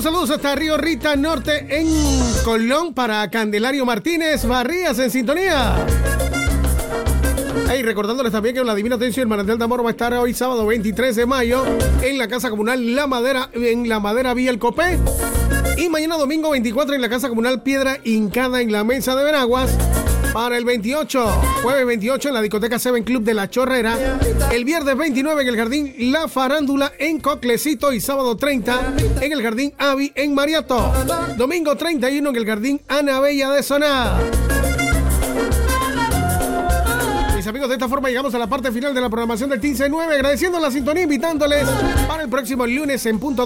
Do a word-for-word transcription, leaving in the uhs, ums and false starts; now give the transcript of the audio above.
Mandamos saludos hasta Río Rita Norte en Colón para Candelario Martínez Barrías en sintonía. Hey, recordándoles también que en la Divina Atención el Manantial de Amor va a estar hoy sábado veintitrés de mayo en la Casa Comunal La Madera, en La Madera Vía El Copé. Y mañana domingo veinticuatro en la Casa Comunal Piedra Hincada en la Mesa de Veraguas. Para el veintiocho, jueves veintiocho en la discoteca Seven Club de La Chorrera. El viernes veintinueve en el Jardín La Farándula en Coclecito. Y sábado treinta en el Jardín Avi en Mariato. Domingo treinta y uno en el Jardín Ana Bella de Soná. Mis amigos, de esta forma llegamos a la parte final de la programación del quince nueve. Agradeciendo la sintonía, invitándoles para el próximo lunes en punto